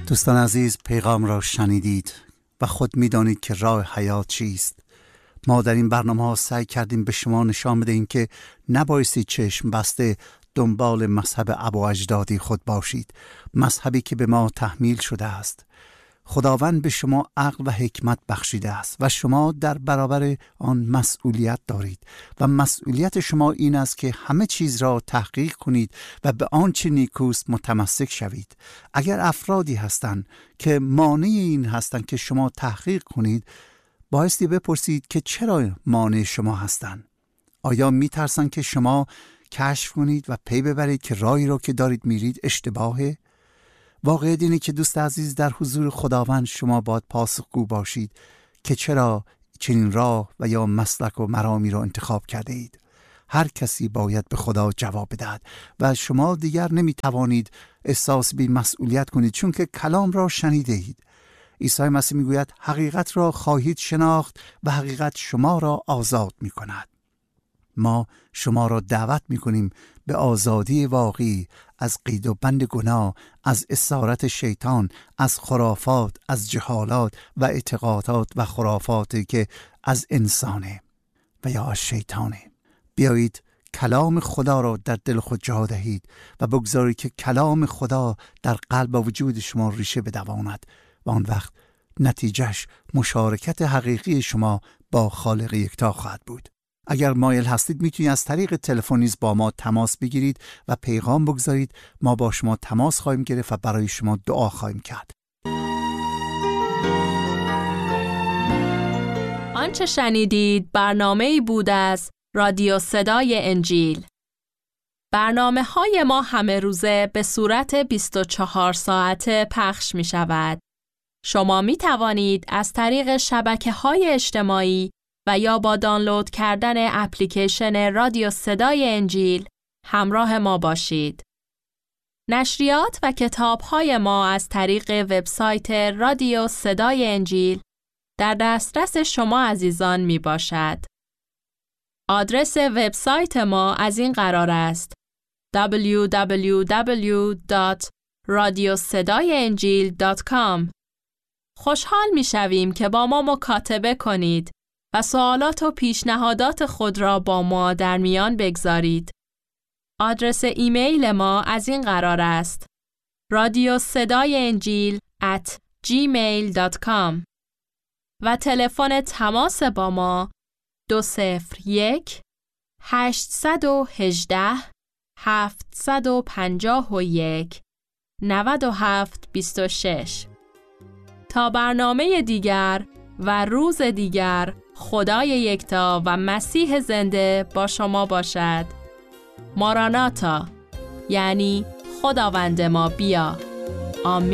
دوستان عزیز، پیغام را شنیدید و خود می‌دانید که راه حیات چیست. ما در این برنامه ها سعی کردیم به شما نشان بدهیم که نبایستی چشم بسته دنبال مذهب ابواجدادی خود باشید، مذهبی که به ما تحمیل شده است. خداوند به شما عقل و حکمت بخشیده است و شما در برابر آن مسئولیت دارید و مسئولیت شما این است که همه چیز را تحقیق کنید و به آنچه نیکوست متمسک شوید. اگر افرادی هستند که مانع این هستند که شما تحقیق کنید، بایستی بپرسید که چرا مانع شما هستند. آیا میترسند که شما کشف کنید و پی ببرید که راهی را که دارید میرید اشتباهه؟ واقعیت اینه که دوست عزیز، در حضور خداوند شما باید پاسخگو باشید که چرا چنین راه و یا مسلک و مرامی را انتخاب کرده اید. هر کسی باید به خدا جواب بدهد و شما دیگر نمیتوانید احساس بی مسئولیت کنید، چون که کلام را شنیده اید. عیسی مسیح میگوید حقیقت را خواهید شناخت و حقیقت شما را آزاد میکند. ما شما را دعوت میکنیم به آزادی واقعی از قید و بند گناه، از اسارت شیطان، از خرافات، از جهالات و اعتقادات و خرافاتی که از انسانه و یا از شیطانه. بیایید کلام خدا را در دل خود جا دهید و بگذارید که کلام خدا در قلب و وجود شما ریشه بدواند و آن وقت نتیجهش مشارکت حقیقی شما با خالق یکتا خواهد بود. اگر مایل هستید میتونید از طریق تلفن نیز با ما تماس بگیرید و پیغام بگذارید. ما با شما تماس خواهیم گرفت و برای شما دعا خواهیم کرد. آنچه شنیدید برنامه‌ای بود از رادیو صدای انجیل. برنامه‌های ما همه روزه به صورت 24 ساعته پخش می شود. شما می توانید از طریق شبکه‌های اجتماعی و یا با دانلود کردن اپلیکیشن رادیو صدای انجیل همراه ما باشید. نشریات و کتاب‌های ما از طریق وبسایت رادیو صدای انجیل در دسترس شما عزیزان می باشد. آدرس وبسایت ما از این قرار است: www.radiosedaienjil.com. خوشحال می شویم که با ما مکاتبه کنید و سوالات و پیشنهادات خود را با ما در میان بگذارید. آدرس ایمیل ما از این قرار است: radiosedaienjil@gmail.com. و تلفن تماس با ما 201 818 751 9726. تا برنامه دیگر و روز دیگر، خدای یکتا و مسیح زنده با شما باشد. ماراناتا، یعنی خداوند ما بیا. آمین.